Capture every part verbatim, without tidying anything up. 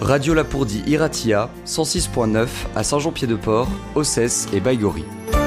Radio Lapourdie Iratia, cent six point neuf à Saint-Jean-Pied-de-Port, Ossès et Baïgorry.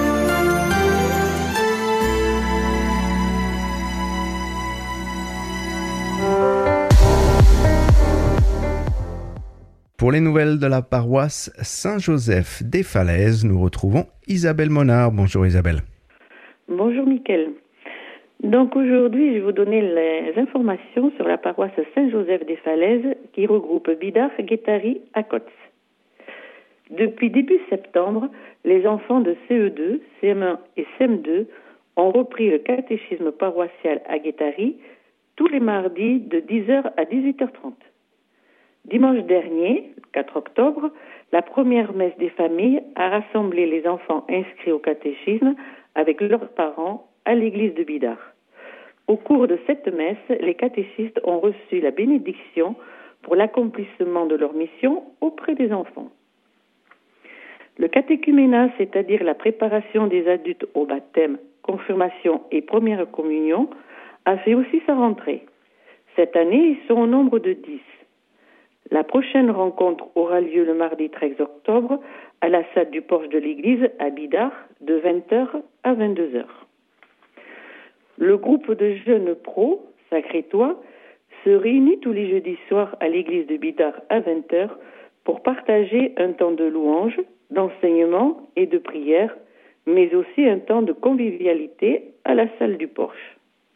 Pour les nouvelles de la paroisse Saint-Joseph des Falaises, nous retrouvons Isabelle Monard. Bonjour Isabelle. Bonjour Mickaël. Donc aujourd'hui, je vais vous donner les informations sur la paroisse Saint-Joseph des Falaises qui regroupe Bidart, Guétary, Accots. Depuis début septembre, les enfants de C E deux, C M un et C M deux ont repris le catéchisme paroissial à Guétary tous les mardis de dix heures à dix-huit heures trente. Dimanche dernier, le quatre octobre, la première messe des familles a rassemblé les enfants inscrits au catéchisme avec leurs parents à l'église de Bidart. Au cours de cette messe, les catéchistes ont reçu la bénédiction pour l'accomplissement de leur mission auprès des enfants. Le catéchuménat, c'est-à-dire la préparation des adultes au baptême, confirmation et première communion, a fait aussi sa rentrée. Cette année, ils sont au nombre de dix. La prochaine rencontre aura lieu le mardi treize octobre à la salle du porche de l'église à Bidart de vingt heures à vingt-deux heures. Le groupe de jeunes pros, Sacré-Toi, se réunit tous les jeudis soirs à l'église de Bidart à vingt heures pour partager un temps de louange, d'enseignement et de prière, mais aussi un temps de convivialité à la salle du porche.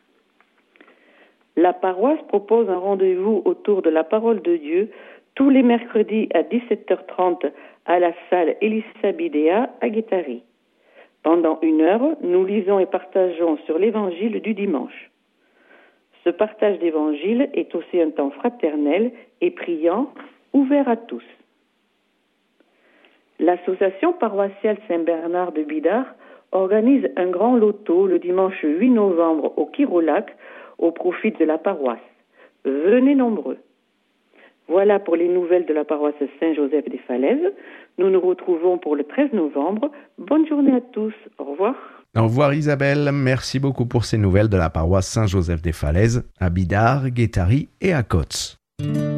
La paroisse propose un rendez-vous autour de la parole de Dieu tous les mercredis à dix-sept heures trente à la salle Elissa Bidéa à Guétary. Pendant une heure, nous lisons et partageons sur l'évangile du dimanche. Ce partage d'évangile est aussi un temps fraternel et priant, ouvert à tous. L'association paroissiale Saint-Bernard de Bidart organise un grand loto le dimanche huit novembre au Kirolac au profit de la paroisse. Venez nombreux. Voilà pour les nouvelles de la paroisse Saint-Joseph des Falaises. Nous nous retrouvons pour le treize novembre. Bonne journée à tous. Au revoir. Au revoir Isabelle. Merci beaucoup pour ces nouvelles de la paroisse Saint-Joseph des Falaises à Bidart, Guétary et Accots.